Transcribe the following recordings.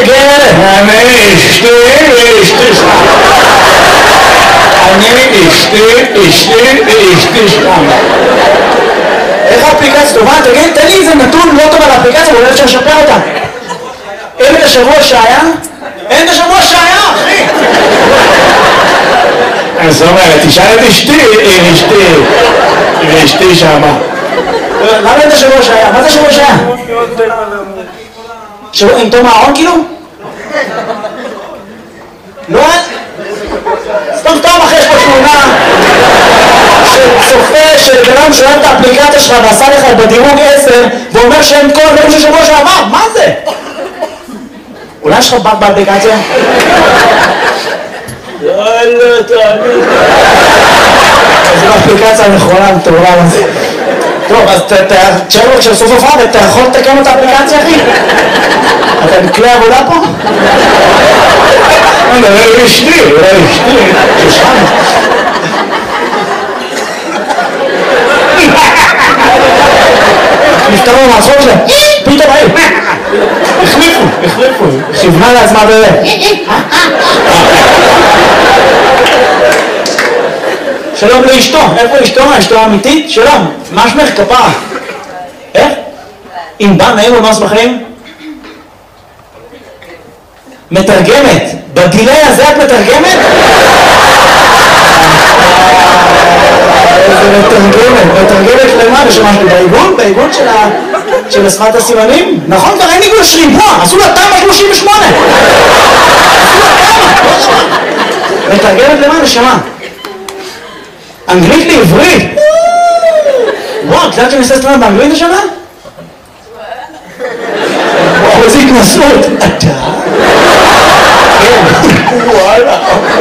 גר? אני אשתי ואשתי שם. אני אשתי שם. איך האפליקציה טובה? תגיד, תן לי איזה נתון לא טוב על האפליקציה, ואולי אפשר לשפר אותה. אין את השבוע שהיה? אין את השבוע שהיה, אחי! זאת אומרת, תשאל את אשתי שמה. למה אין את השבוע שהיה? מה זה השבוע שהיה? שבוע עם תום הארון כאילו? לא? סתם אחרי יש פה תמונה של צופה של גרם שאוהב את האפליקציה שלך ועשה לך בדירוג 10 ואומר שהם כל הדברים של שבוע שעבר, מה זה? אולי יש לך בת באפליקציה? יאללה, תאמין. זו האפליקציה הנכונה, טובה לזה. טוב, אז תשאר לו כשסוף סוף רב, אתה יכול לתקן את האפליקציה, אחי? אתה מכלי עבודה פה? אני מדבר אשתי, ששם. נפתרו מהצחוק שלהם, פתאום היו. החליפו. כיוונה לעצמה שלום לאשתו, איפה אשתו? אשתו האמיתית? שלום, מה שמך כפרה? איך? אם בא נעים ומס בחיים? מתרגמת, בגילי הזה את מתרגמת? איזה מתרגמת למה? ושמה שלי בעיגון של שפת הסימנים? נכון, כבר אין עיגון שריבוע, עשו לה תמה 38! מתרגמת למה? נשמה? אנגלית לעברית? וואו, את יודעת שאני עושה סטרנד באנגלית השנה? וואו, איזה התנסות! אתה? כן, וואלה.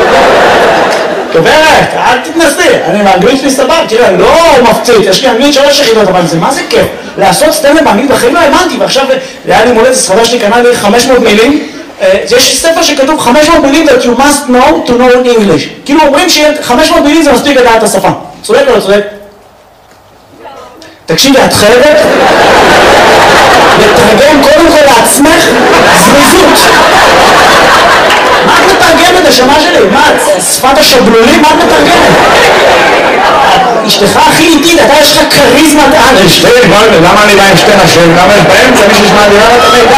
גברת, אל תתנסי, אני באנגלית שלי סבב, תראה, לא מפציץ, יש לי אנגלית 3 יחידות, אבל זה מה זה כיף? לעשות סטנדאפ באנגלית בחיים לא האמנתי, ועכשיו היה לי מולדת, חבר שלי קנה לי 500 מילים, יש ספר שכתוב 500 מילים that you must know to know English. כאילו אומרים ש500 מילים זה מספיק לדעת את השפה. צודק או לא צודק? תקשיבי, את חייבת לתרגם קודם כל לעצמך זריזות. מה את מתרגמת, השמה שלי? מה, שפת השבלולים? מה את מתרגמת? אשתך הכי איטית, אתה יש לך קריזמת על. אשתי, למה אני בא עם שתי נשים? למה יש באמצע מישהו שמעדירה את המידע?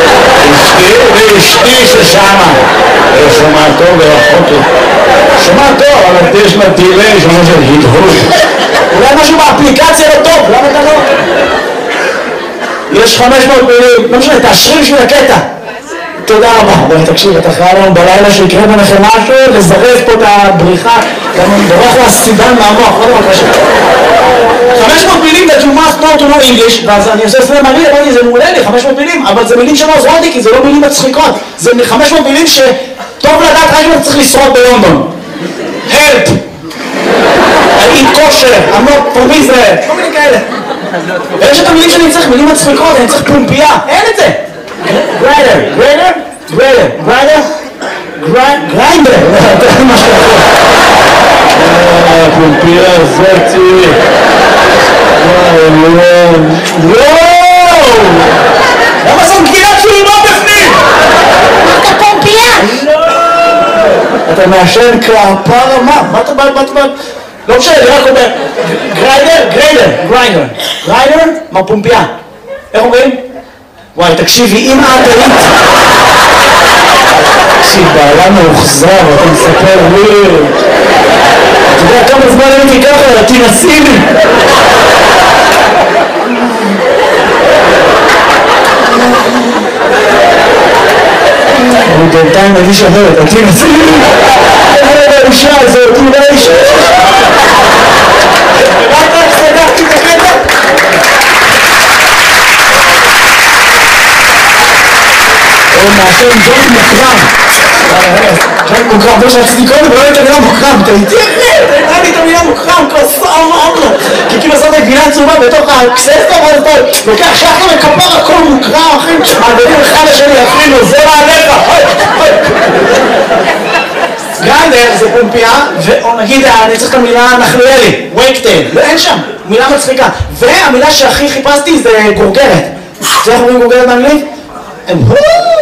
אשתי ששמה. שומע טוב ורחוק. שומע טוב, אבל יש לה דילי, שומע של הדהוד. אולי משהו באפליקציה לא טוב, למה אתה לא? יש 500 מילים, לא משנה, תאשרי בשביל הקטע. תודה רבה. בואי תקשיב, אתה חייב לנו בלילה שיקרה ביניכם משהו, לזרז פה את הבריחה, גם בורח לה סידן מהמוח, לא דבר קשה. 500 מילים that you must know to know English, ואז אני עושה סלם מעניין, אמרתי, זה מעולה לי, 500 מילים, אבל זה מילים שלא עוזרות לי, כי זה לא מילים מצחיקות. זה 500 מילים שטוב לדעת רק אם צריך לשרוד בלונדון. Help! I eat kosher, I'm not from Israel, כל מיני כאלה. ויש את המילים שאני צריך, מילים מצחיקות, אני צריך פומפייה, אין את זה. גריינדר, מה שאתה יכול. פומפייה זאתי. וואו! למה זאת גבינת צהובה בפנים? אתה פומפייה! אתה מעשן כפרה מה? מה אתה בא? לא משנה, אני רק אומר גריינדר, מה פומפייה? איך אומרים? וואי, תקשיבי, אם את היית... תקשיב, בעלה מאוחזר, אתה מספר לי... אתה יודע כמה זמן הייתי ככה, תנסי לי! אני בינתיים מרגיש אחרת, תנסי לי! איזה האישה הזאת, אולי האישה! רק סגרתי את הקטע! מעשן ג'ון מוקרם. ג'ון מוקרם, לא שרציתי קודם, ולא הייתה מילה מוקרם. אתה איתי אחרי, אתה הייתה לי את המילה מוקרם, כוסה אמרה. כי כאילו עשית גבינה צהובה בתוך הקססטה, ואז אתה לוקח שחר וכפר הכל מוקרם, אחים. מעבדים אחד השני, אפילו, זה מעליך. גריינדר זה פומפייה, ונגיד, אני צריך את המילה נחליאלי, וייקטייל, אין שם, מילה מצחיקה. והמילה שהכי חיפשתי זה גורגרת. זה איך אומרים גורגרת באנגלית?